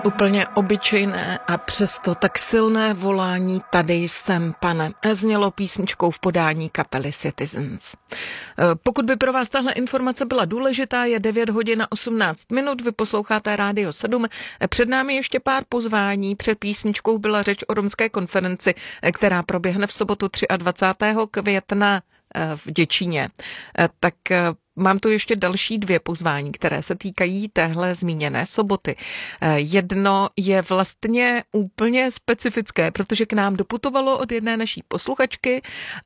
Úplně obyčejné a přesto tak silné volání Tady jsem, pane, znělo písničkou v podání kapely Citizens. Pokud by pro vás tahle informace byla důležitá, je 9 hodin a 18 minut, vy posloucháte Rádio 7. Před námi ještě pár pozvání. Před písničkou byla řeč o romské konferenci, která proběhne v sobotu 23. května v Děčíně. Tak mám tu ještě další 2 pozvání, které se týkají téhle zmíněné soboty. Jedno je vlastně úplně specifické, protože k nám doputovalo od jedné naší posluchačky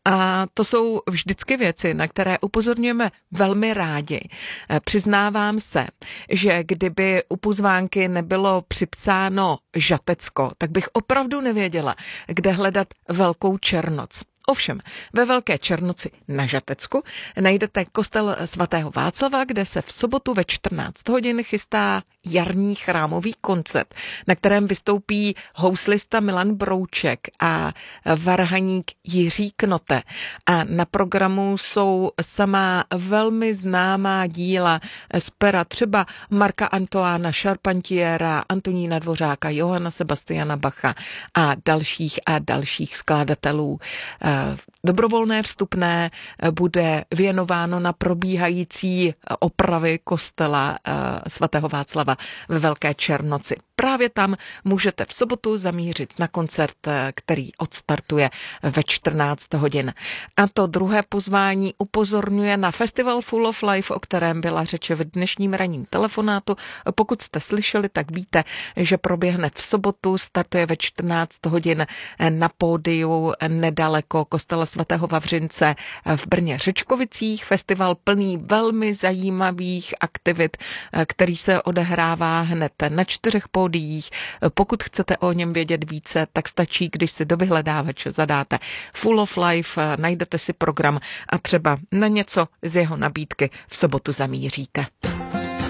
a to jsou vždycky věci, na které upozorňujeme velmi rádi. Přiznávám se, že kdyby u pozvánky nebylo připsáno Žatecko, tak bych opravdu nevěděla, kde hledat Velkou Černoc. Ovšem, ve Velké Černoci na Žatecku najdete kostel svatého Václava, kde se v sobotu ve 14 hodin chystá jarní chrámový koncert, na kterém vystoupí houslista Milan Brouček a varhaník Jiří Knote. A na programu jsou samá velmi známá díla z pera třeba Marka Antoána Charpentiera, Antonína Dvořáka, Johana Sebastiana Bacha a dalších skladatelů. Dobrovolné vstupné bude věnováno na probíhající opravy kostela svatého Václava ve Velké Černoci. Právě tam můžete v sobotu zamířit na koncert, který odstartuje ve 14 hodin. A to druhé pozvání upozorňuje na festival Full of Life, o kterém byla řeč v dnešním ranním telefonátu. Pokud jste slyšeli, tak víte, že proběhne v sobotu, startuje ve 14 hodin na pódiu nedaleko kostela svatého Vavřince v Brně Řečkovicích. Festival plný velmi zajímavých aktivit, který se odehrává hned na 4 pódiích. Pokud chcete o něm vědět více, tak stačí, když si do vyhledávače zadáte Full of Life, najdete si program a třeba na něco z jeho nabídky v sobotu zamíříte.